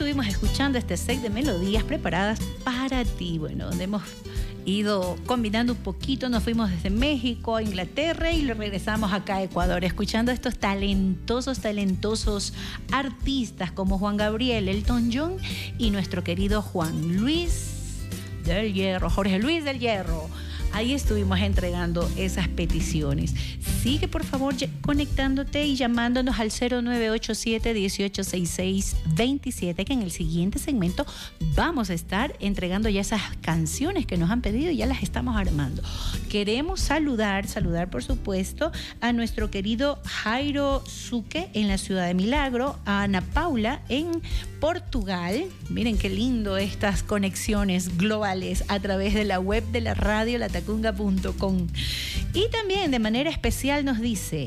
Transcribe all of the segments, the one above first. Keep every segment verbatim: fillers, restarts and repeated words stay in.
estuvimos escuchando este set de melodías preparadas para ti, bueno, donde hemos ido combinando un poquito, nos fuimos desde México a Inglaterra y lo regresamos acá a Ecuador, escuchando a estos talentosos, talentosos artistas como Juan Gabriel, Elton John y nuestro querido Juan Luis del Hierro, Jorge Luis del Hierro. Ahí estuvimos entregando esas peticiones. Sigue, por favor, conectándote y llamándonos al cero nueve ocho siete, uno ocho seis seis, dos siete, que en el siguiente segmento vamos a estar entregando ya esas canciones que nos han pedido y ya las estamos armando. Queremos saludar, saludar por supuesto, a nuestro querido Jairo Suque en la ciudad de Milagro, a Ana Paula en Portugal. Miren qué lindo estas conexiones globales a través de la web de la radio latacunga punto com. Y también de manera especial nos dice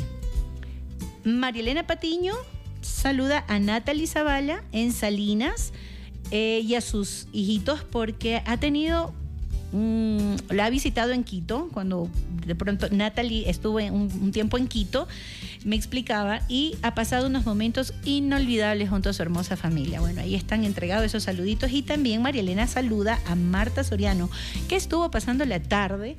Marielena Patiño, saluda a Natalie Zavala en Salinas eh, y a sus hijitos porque ha tenido Mm, la ha visitado en Quito, cuando de pronto Natalie estuvo un, un tiempo en Quito, me explicaba, y ha pasado unos momentos inolvidables junto a su hermosa familia. Bueno, ahí están entregados esos saluditos. Y también María Elena saluda a Marta Soriano, que estuvo pasando la tarde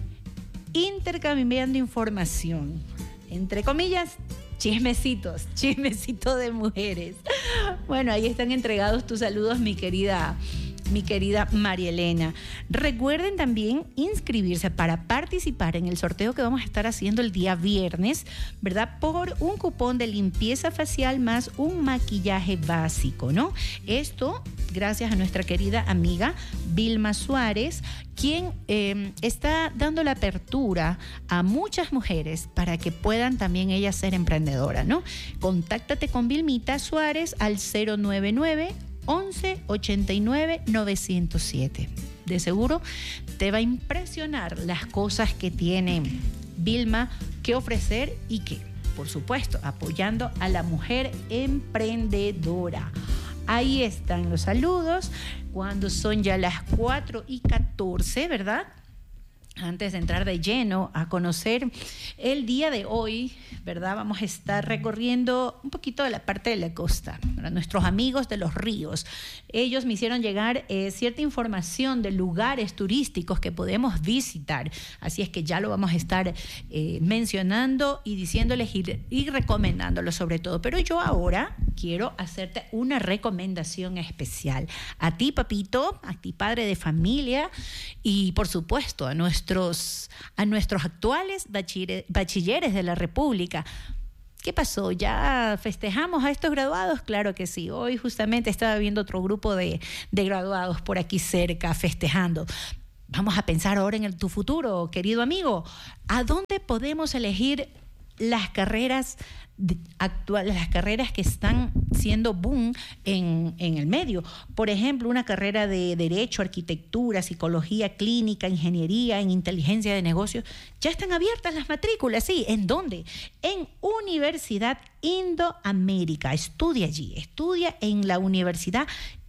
intercambiando información, entre comillas, chismecitos, chismecitos de mujeres. Bueno, ahí están entregados tus saludos, mi querida mi querida María Elena. Recuerden también inscribirse para participar en el sorteo que vamos a estar haciendo el día viernes, ¿verdad? Por un cupón de limpieza facial más un maquillaje básico, ¿no? Esto gracias a nuestra querida amiga Vilma Suárez, quien eh, está dando la apertura a muchas mujeres para que puedan también ellas ser emprendedoras, ¿no? Contáctate con Vilmita Suárez al cero nueve nueve, once, ochenta y nueve, novecientos siete. De seguro te va a impresionar las cosas que tiene Vilma que ofrecer y que, por supuesto, apoyando a la mujer emprendedora. Ahí están los saludos, cuando son ya las cuatro y catorce, ¿verdad? Antes de entrar de lleno a conocer el día de hoy, ¿verdad? Vamos a estar recorriendo un poquito de la parte de la costa, ¿verdad? Nuestros amigos de los ríos. Ellos me hicieron llegar eh, cierta información de lugares turísticos que podemos visitar. Así es que ya lo vamos a estar eh, mencionando y diciéndoles y, y recomendándolos sobre todo. Pero yo ahora quiero hacerte una recomendación especial. A ti, papito, a ti, padre de familia, y por supuesto a nuestros Nuestros, a nuestros actuales bachilleres, bachilleres de la República. ¿Qué pasó? ¿Ya festejamos a estos graduados? Claro que sí. Hoy justamente estaba viendo otro grupo de, de graduados por aquí cerca festejando. Vamos a pensar ahora en el, tu futuro, querido amigo. ¿A dónde podemos elegir las carreras actuales, las carreras que están siendo boom en, en el medio? Por ejemplo, una carrera de Derecho, Arquitectura, Psicología Clínica, Ingeniería, en Inteligencia de Negocios. Ya están abiertas las matrículas, ¿sí? ¿En dónde? En Universidad Indoamérica. Estudia allí, estudia en la Universidad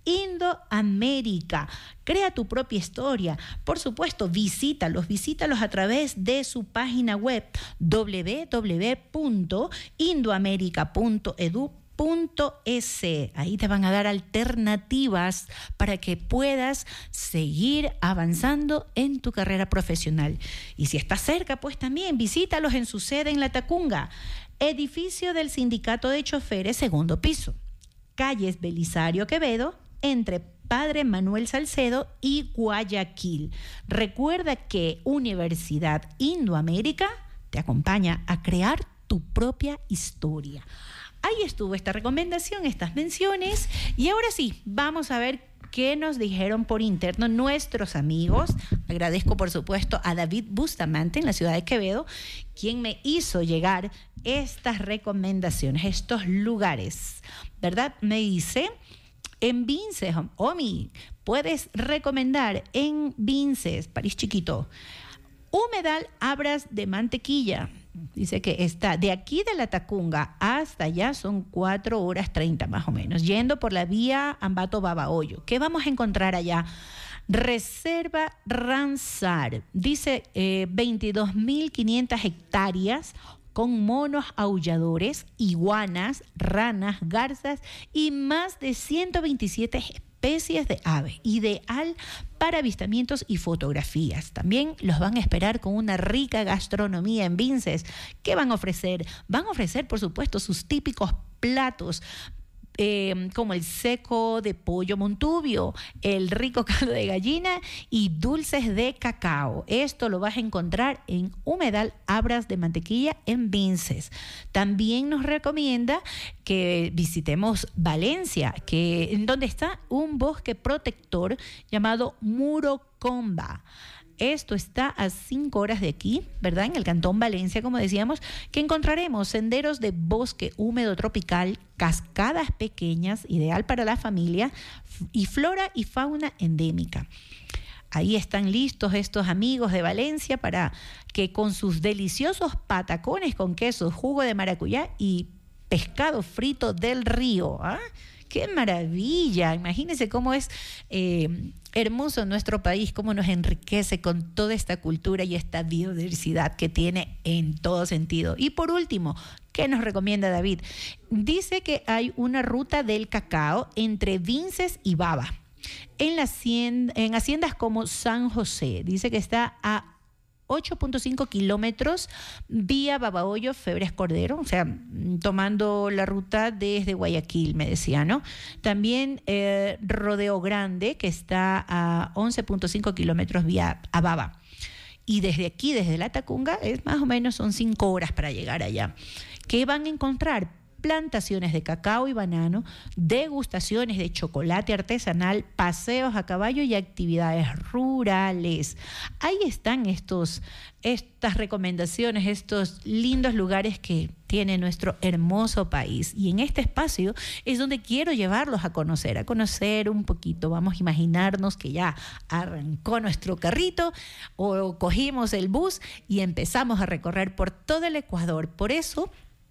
Indoamérica. Crea tu propia historia. Por supuesto, visítalos, visítalos a través de su página web doble u doble u doble u punto indoamerica punto edu punto es. Ahí te van a dar alternativas para que puedas seguir avanzando en tu carrera profesional. Y si estás cerca, pues también visítalos en su sede en Latacunga, edificio del Sindicato de Choferes, segundo piso, calles Belisario Quevedo, entre Padre Manuel Salcedo y Guayaquil. Recuerda que Universidad Indoamérica te acompaña a crear tu propia historia. Ahí estuvo esta recomendación, estas menciones, y ahora sí, vamos a ver qué nos dijeron por interno nuestros amigos. Agradezco, por supuesto, a David Bustamante en la ciudad de Quevedo, quien me hizo llegar estas recomendaciones, estos lugares, ¿verdad? Me dice, en Vinces, Omi, puedes recomendar en Vinces, París Chiquito, Humedal Abras de Mantequilla. Dice que está de aquí de Latacunga hasta allá son cuatro horas treinta más o menos, yendo por la vía Ambato-Babahoyo. ¿Qué vamos a encontrar allá? Reserva Ransar, dice eh, veintidós mil quinientas hectáreas, con monos aulladores, iguanas, ranas, garzas y más de ciento veintisiete especies de aves, ideal para avistamientos y fotografías. También los van a esperar con una rica gastronomía en Vinces. ¿Qué van a ofrecer? Van a ofrecer, por supuesto, sus típicos platos, Eh, como el seco de pollo montubio, el rico caldo de gallina y dulces de cacao. Esto lo vas a encontrar en Humedal Abras de Mantequilla en Vinces. También nos recomienda que visitemos Valencia, que, en donde está un bosque protector llamado Murocomba. Esto está a cinco horas de aquí, ¿verdad? En el Cantón Valencia, como decíamos, que encontraremos senderos de bosque húmedo tropical, cascadas pequeñas, ideal para la familia, y flora y fauna endémica. Ahí están listos estos amigos de Valencia para que con sus deliciosos patacones con queso, jugo de maracuyá y pescado frito del río, ¿ah? ¡Qué maravilla! Imagínense cómo es eh, hermoso nuestro país, cómo nos enriquece con toda esta cultura y esta biodiversidad que tiene en todo sentido. Y por último, ¿qué nos recomienda David? Dice que hay una ruta del cacao entre Vinces y Baba, en, la hacienda, en haciendas como San José. Dice que está a ocho punto cinco kilómetros vía Babahoyo, Febres Cordero, o sea, tomando la ruta desde Guayaquil, me decía, ¿no? También eh, Rodeo Grande, que está a once punto cinco kilómetros vía Ababa. Y desde aquí, desde la Tacunga, es más o menos son cinco horas para llegar allá. ¿Qué van a encontrar? Plantaciones de cacao y banano, degustaciones de chocolate artesanal, paseos a caballo y actividades rurales. Ahí están estos, estas recomendaciones, estos lindos lugares que tiene nuestro hermoso país. Y en este espacio es donde quiero llevarlos a conocer, a conocer un poquito. Vamos a imaginarnos que ya arrancó nuestro carrito o cogimos el bus y empezamos a recorrer por todo el Ecuador. Por eso,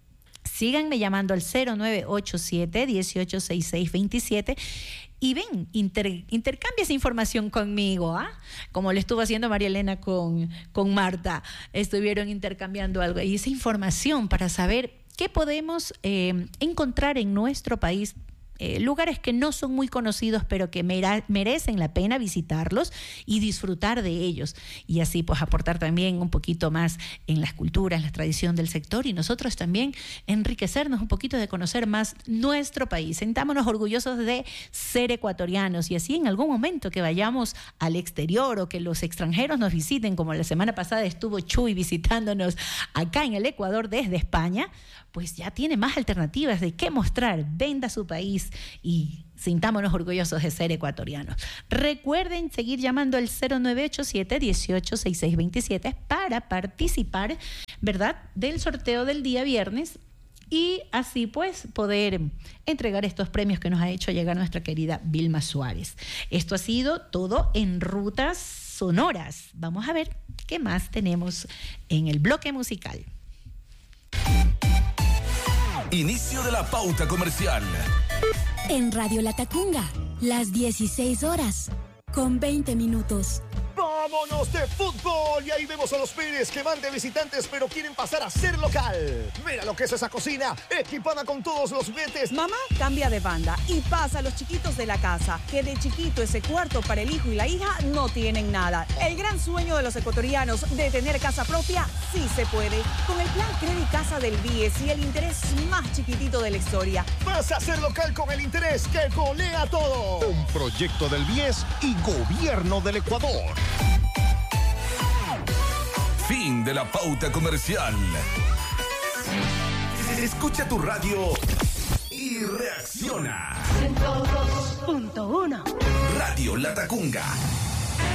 síganme llamando al cero nueve ocho siete, uno ocho seis seis dos siete y ven, inter, intercambia esa información conmigo, ¿ah? Como lo estuvo haciendo María Elena con, con Marta. Estuvieron intercambiando algo y esa información para saber qué podemos eh, encontrar en nuestro país. Eh, lugares que no son muy conocidos, pero que mera, merecen la pena visitarlos y disfrutar de ellos. Y así pues aportar también un poquito más en las culturas, la tradición del sector y nosotros también enriquecernos un poquito de conocer más nuestro país. Sentámonos orgullosos de ser ecuatorianos y así en algún momento que vayamos al exterior o que los extranjeros nos visiten, como la semana pasada estuvo Chuy visitándonos acá en el Ecuador desde España, pues ya tiene más alternativas de qué mostrar. Venda su país y sintámonos orgullosos de ser ecuatorianos. Recuerden seguir llamando al cero nueve ocho siete, uno ocho seis seis dos siete para participar, ¿verdad?, del sorteo del día viernes y así pues poder entregar estos premios que nos ha hecho llegar nuestra querida Vilma Suárez. Esto ha sido todo en Rutas Sonoras. Vamos a ver qué más tenemos en el bloque musical. Inicio de la pauta comercial. En Radio La Tacunga, las dieciséis horas, con veinte minutos. ¡Vámonos de fútbol! Y ahí vemos a los Pérez que van de visitantes pero quieren pasar a ser local. Mira lo que es esa cocina, equipada con todos los juguetes. Mamá cambia de banda y pasa a los chiquitos de la casa, que de chiquito ese cuarto para el hijo y la hija no tienen nada. El gran sueño de los ecuatorianos de tener casa propia sí se puede. Con el plan Credit Casa del B I E S y el interés más chiquitito de la historia. Pasa a ser local con el interés que golea todo. Un proyecto del B I E S y Gobierno del Ecuador. Fin de la pauta comercial. Escucha tu radio y reacciona. ciento dos punto uno. Radio La Tacunga.